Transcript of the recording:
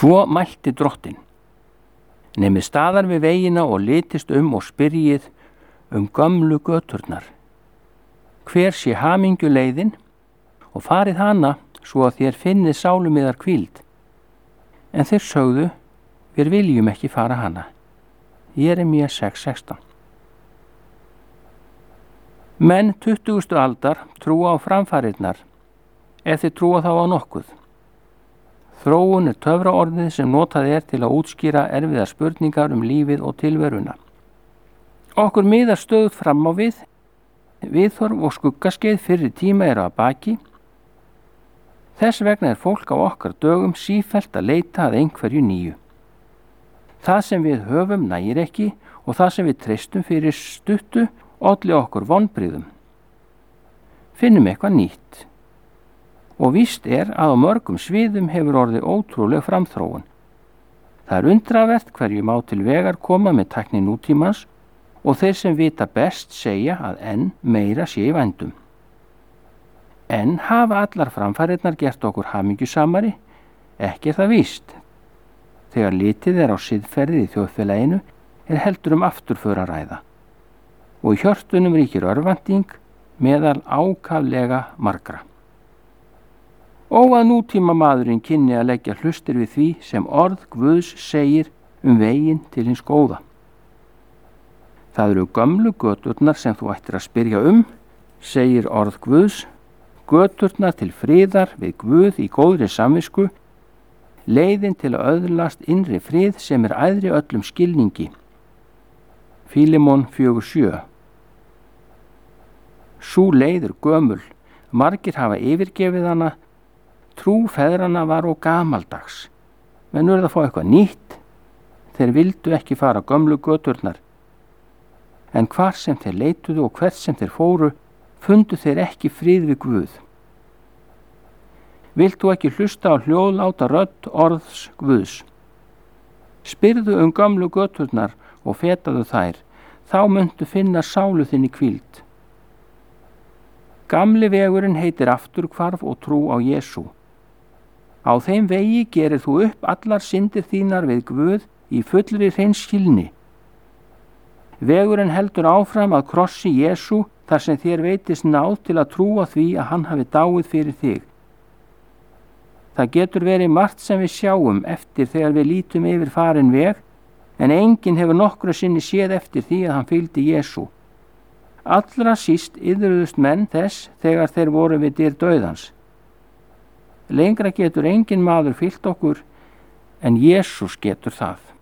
Svo mælti Drottinn: Nemið staðar við vegina og litist og spyrjið gömlu göturnar. Hver sé hamingjuleiðin og farið hana svo að þér finnið sálum yðar hvíld. En þeir sögðu: Við viljum ekki fara hana. Jeremía 6:16. Menn 20. aldar trúa á framfarirnar ef þeir trúa þá á nokkuð. Þróun töfraorðið sem notað til að útskýra erfiðar spurningar lífið og tilveruna. Okkur miðar stöðugt fram á við, viðhorf og skuggaskeið fyrri tíma eru að baki. Þess vegna fólk á okkar dögum sífellt að leita að einhverju nýju. Það sem við höfum nægir ekki og það sem við treystum fyrir stuttu olli okkur vonbrigðum. Finnum eitthvað nýtt. Og víst að á mörgum sviðum hefur orðið ótrúleg framþróun. Það undravert hverju má til vegar koma með tækni nútímans og þeir sem vita best segja að enn meira sé í vændum. En hafa allar framfarirnar gert okkur hamingjusamari? Ekki það víst. Þegar litið á siðferðið í þjóðfélaginu heldur afturför að ræða. Og í hjörtunum ríkir örvænting meðal ákaflega margra. Og að nútíma maðurinn kynni að leggja hlustir við því sem orð Guðs segir veginn til hins góða. Það eru gömlu göturnar sem þú ættir að spyrja segir orð Guðs, göturnar til friðar við Guð í góðri samvisku, leiðin til að öðlast innri frið sem æðri öllum skilningi. Fílemon 4:7. Sú leið gömul, margir hafa yfirgefið hana, trú feðranna var og gamaldags. Menn að fá eitthvað nýtt, þeir vildu ekki fara gömlu göturnar. En hvar sem þeir leituðu og hvert sem þeir fóru, fundu þeir ekki frið við Guð. Vilt þú ekki hlusta á hljóðláta rödd orðs Guðs? Spyrðu gömlu göturnar og fetaðu þær, þá muntu finna sálu þinni hvíld. Gamli vegurinn heitir afturhvarf og trú á Jesú. Á þeim vegi gerir þú upp allar syndir þínar við Guð í fullri hreinskilni. Vegurinn heldur áfram að krossi Jesú þar sem þér veitist náð til að trúa því að hann hafi dáið fyrir þig. Það getur verið margt sem við sjáum eftir þegar við lítum yfir farinn veg, en enginn hefur nokkru sinni séð eftir því að hann fylgdi Jesú. Allra síst iðruðust menn þess þegar þeir voru við dyr dauðans. Lengra getur enginn maður fylgt okkur en Jesús getur það.